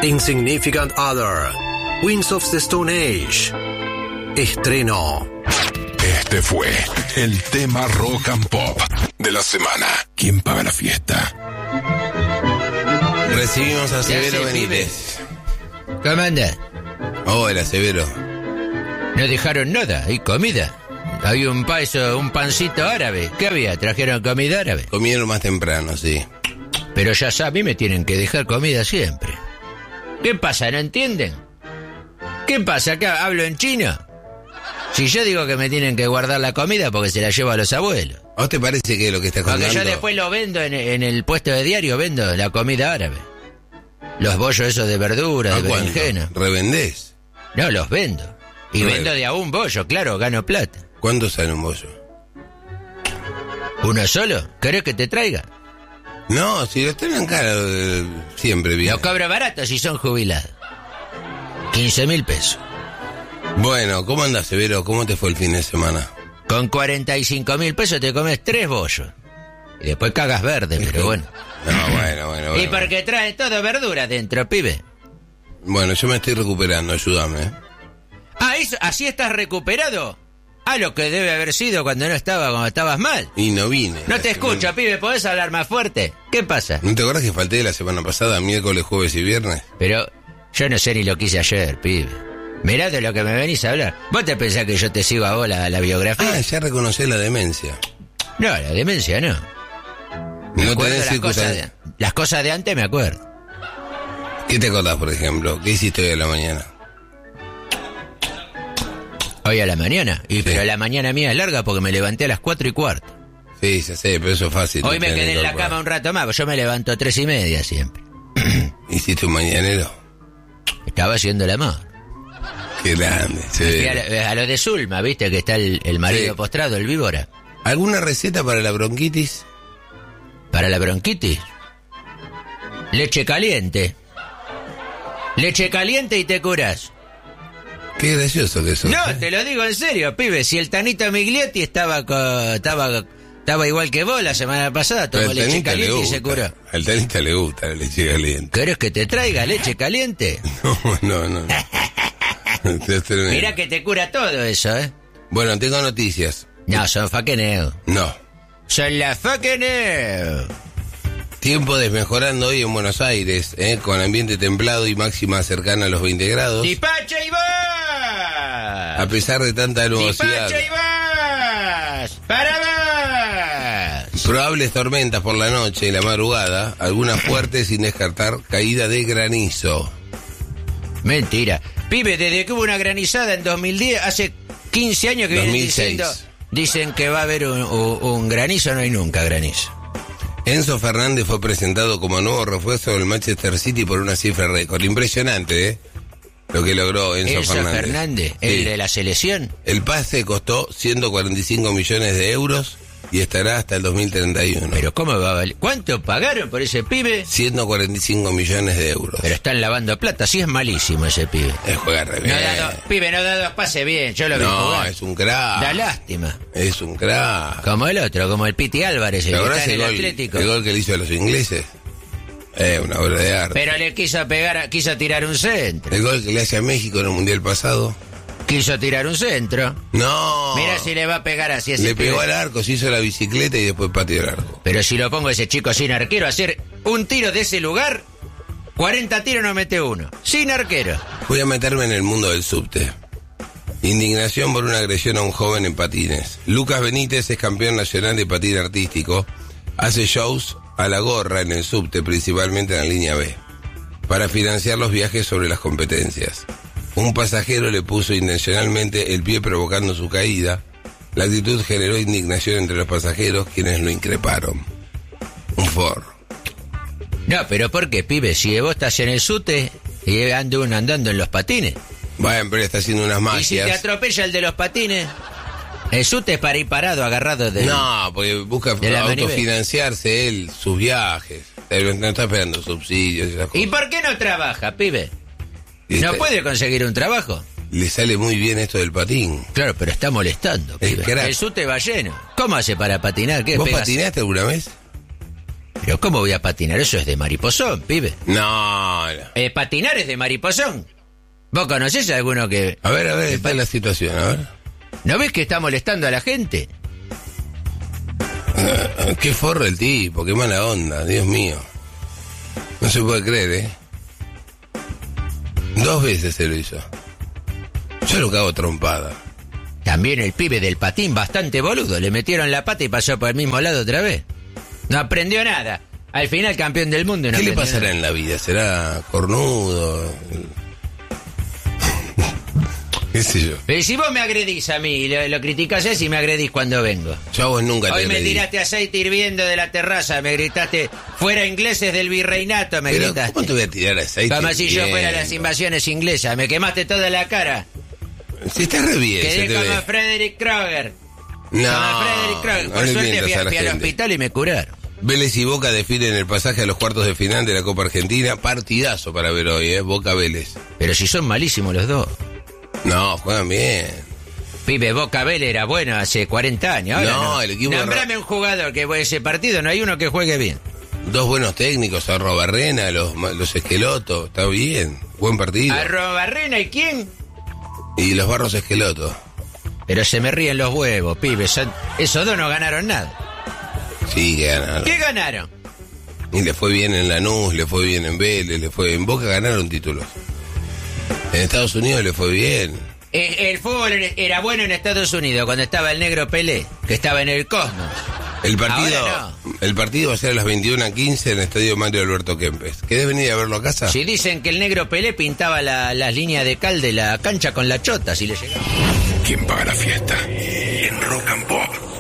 Insignificant Other, Queens of the Stone Age. Estreno. Este fue el tema rock and pop de la semana. ¿Quién paga la fiesta? Recibimos a Severo Benítez. ¿Cómo anda? Hola, Severo. No dejaron nada, hay comida. Había un pancito árabe. ¿Qué había? ¿Trajeron comida árabe? Comieron más temprano, sí. Pero ya saben, a mí me tienen que dejar comida siempre. ¿Qué pasa? ¿No entienden? ¿Qué pasa? ¿Acá hablo en chino? Si yo digo que me tienen que guardar la comida porque se la llevo a los abuelos. ¿A vos te parece que lo que estás contando? Porque yo después lo vendo en el puesto de diario, vendo la comida árabe. Los bollos esos de verdura, de berenjena. ¿Revendés? No, los vendo. Y vendo de a un bollo, claro, gano plata. ¿Cuánto sale un bollo? ¿Uno solo? ¿Querés que te traiga? No, si lo traen caro, siempre bien. Lo cobro barato si son jubilados. 15.000 pesos. Bueno, ¿cómo andás, Severo? ¿Cómo te fue el fin de semana? Con 45.000 pesos te comes 3 bollos. Y después cagas verde, pero bueno. No, bueno. Y porque trae todo verdura dentro, pibe. Bueno, yo me estoy recuperando, ayúdame. Ah, ¿eso? ¿Así estás recuperado? Ah, lo que debe haber sido cuando estabas mal. Y no vine. No te escucho, pibe, ¿podés hablar más fuerte? ¿Qué pasa? ¿No te acuerdas que falté la semana pasada, miércoles, jueves y viernes? Pero yo no sé ni lo que hice ayer, pibe. Mirá de lo que me venís a hablar. ¿Vos te pensás que yo te sigo a vos la biografía? Ah, ya reconocés la demencia. No, la demencia no. Me No acuerdo tenés las cosas de antes me acuerdo. ¿Qué te acordás, por ejemplo? ¿Qué hiciste hoy a la mañana? ¿Hoy a la mañana? Sí. Pero la mañana mía es larga porque me levanté a las 4:15. Sí, ya sé, pero eso es fácil. Hoy me quedé en la cama un rato más, yo me levanto 3:30 siempre. ¿Hiciste un mañanero? Estaba haciendo el amor. Qué grande, sí. A lo de Zulma, ¿viste? Que está el marido postrado, el víbora. ¿Alguna receta para la bronquitis? ¿Para la bronquitis? Leche caliente. Leche caliente y te curás. Qué gracioso que sos. No, te lo digo en serio, pibe. Si el Tanito Miglietti estaba igual que vos la semana pasada, tomó leche caliente y se curó. Al Tanita le gusta la leche caliente. ¿Querés que te traiga leche caliente? No. Mirá que te cura todo eso, ¿eh? Bueno, tengo noticias. No, son faqueneo. No. Son la faqueneo. Tiempo desmejorando hoy en Buenos Aires, con ambiente templado y máxima cercana a los 20 grados. ¡Dipacha y vas! A pesar de tanta nubosidad. ¡Dipacha y vas! ¡Para más! Probables tormentas por la noche y la madrugada, algunas fuertes sin descartar caída de granizo. Mentira. Pibe, desde que hubo una granizada en 2010, hace 15 años que vienen 2006. dicen que va a haber un granizo, no hay nunca granizo. Enzo Fernández fue presentado como nuevo refuerzo del Manchester City por una cifra récord. Impresionante, lo que logró Enzo Fernández. ¿El Sí. de la selección? El pase costó 145 millones de euros y estará hasta el 2031. ¿Pero cómo va a valer? ¿Cuánto pagaron por ese pibe? 145 millones de euros. Pero están lavando plata, sí es malísimo ese pibe. Es juega re bien. Pibe, no da dos pases bien, yo lo vi jugar. No, es un crack. Da lástima. Es un crack. Como el otro, como el Piti Álvarez, el ¿Te que acordás está en el el Atlético. gol que le hizo a los ingleses? Una obra de arte. Pero le quiso tirar un centro. El gol que le hace a México en el Mundial pasado. Quiso tirar un centro. No. Mira si le va a pegar así a ese Le pegó pibe. al arco, se hizo la bicicleta y después pateó el arco. Pero si lo pongo a ese chico sin arquero a hacer un tiro de ese lugar, 40 tiros no mete uno. Sin arquero. Voy a meterme en el mundo del subte. Indignación por una agresión a un joven en patines. Lucas Benítez es campeón nacional de patín artístico. Hace shows a la gorra en el subte, principalmente en la línea B, para financiar los viajes sobre las competencias. Un pasajero le puso intencionalmente el pie provocando su caída. La actitud generó indignación entre los pasajeros, quienes lo increparon. Un forro. No, pero ¿por qué, pibe? Si vos estás en el subte y anda uno andando en los patines. Bueno, pero está haciendo unas magias. ¿Y si te atropella el de los patines? El subte es para ir parado, agarrado de... No, porque busca autofinanciarse él, sus viajes. No está esperando subsidios y esas cosas. ¿Y por qué no trabaja, pibe? ¿No puede conseguir un trabajo? Le sale muy bien esto del patín. Claro, pero está molestando, pibe. El subte va lleno. ¿Cómo hace para patinar? ¿Qué ¿Vos pegas? patinaste alguna vez? Pero ¿cómo voy a patinar? Eso es de mariposón, pibe. No. Patinar es de mariposón. ¿Vos conocés a alguno que...? A ver, está en la situación, a ver. ¿No ves que está molestando a la gente? Qué forro el tipo, qué mala onda, Dios mío. No se puede creer, ¿eh? 2 veces se lo hizo. Yo lo cago trompada. También el pibe del patín, bastante boludo. Le metieron la pata y pasó por el mismo lado otra vez. No aprendió nada. Al final campeón del mundo y no ¿Qué le aprendió pasará nada. en la vida? ¿Será cornudo? ¿Qué sé yo? Pero si vos me agredís a mí, lo criticás es y me agredís cuando vengo. Yo a vos nunca te Hoy me agredí. tiraste aceite hirviendo de la terraza, me gritaste, fuera ingleses del virreinato, me Pero, gritaste. ¿cómo te voy a tirar aceite? Como si yo fuera hirviendo? las invasiones inglesas, me quemaste toda la cara. Si estás re bien, se Quedé te como ve. Frederick Kroeger. No, Como Frederick Kroeger. no Por le suerte mientas a la fui al gente. hospital y me curaron. Vélez y Boca definen el pasaje a los cuartos de final de la Copa Argentina. Partidazo para ver hoy, Boca Vélez. Pero si son malísimos los dos. No, juegan bien. Pibe, Boca Vélez era bueno hace 40 años. Ahora No, no. el equipo... Nombrame un jugador que juegue ese partido, no hay uno que juegue bien. 2 buenos técnicos, Arrobarrena, los Esqueloto. Está bien, buen partido. Arrobarrena, ¿y quién? Y los Barros Esqueloto. Pero se me ríen los huevos, pibe. Esos dos no ganaron nada. Sí, que ganaron. ¿Qué ganaron? Y le fue bien en Lanús, le fue bien en Vélez, le fue en Boca, ganaron títulos. En Estados Unidos le fue bien. El fútbol era bueno en Estados Unidos cuando estaba el negro Pelé, que estaba en el Cosmos. Ahora El partido va a ser a las 21:15 en el estadio Mario Alberto Kempes. ¿Querés venir a verlo a casa? Si dicen que el negro Pelé pintaba las líneas de cal de la cancha con la chota, si le llegaba. ¿Quién paga la fiesta? En Rock and Pop.